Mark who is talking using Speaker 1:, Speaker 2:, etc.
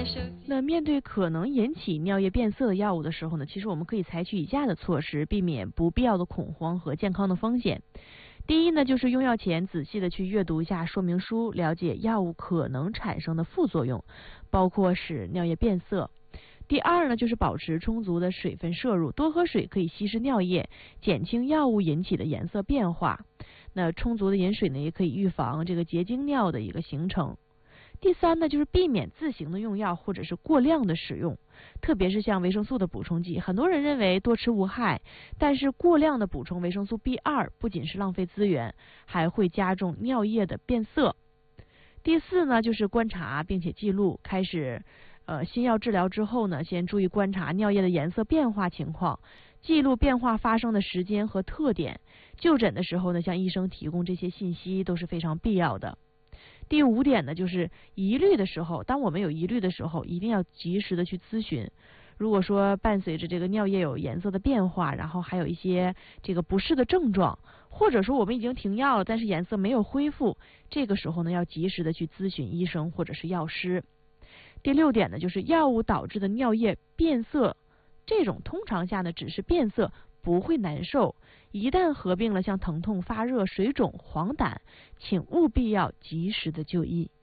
Speaker 1: 那面对可能引起尿液变色的药物的时候呢，其实我们可以采取以下的措施，避免不必要的恐慌和健康的风险。第一呢，就是用药前仔细的去阅读一下说明书，了解药物可能产生的副作用，包括使尿液变色。第二呢，就是保持充足的水分摄入，多喝水可以稀释尿液，减轻药物引起的颜色变化。那充足的饮水呢，也可以预防这个结晶尿的一个形成。第三呢，就是避免自行的用药或者是过量的使用，特别是像维生素的补充剂，很多人认为多吃无害，但是过量的补充维生素 B2 不仅是浪费资源，还会加重尿液的变色。第四呢，就是观察并且记录，开始新药治疗之后呢，先注意观察尿液的颜色变化情况，记录变化发生的时间和特点。就诊的时候呢，向医生提供这些信息都是非常必要的。第五点呢，就是疑虑的时候，当我们有疑虑的时候，一定要及时的去咨询。如果说伴随着这个尿液有颜色的变化，然后还有一些这个不适的症状，或者说我们已经停药了，但是颜色没有恢复，这个时候呢，要及时的去咨询医生或者是药师。第六点呢，就是药物导致的尿液变色，这种通常下呢只是变色，不会难受。一旦合并了像疼痛、发热、水肿、黄疸，请务必要及时的就医。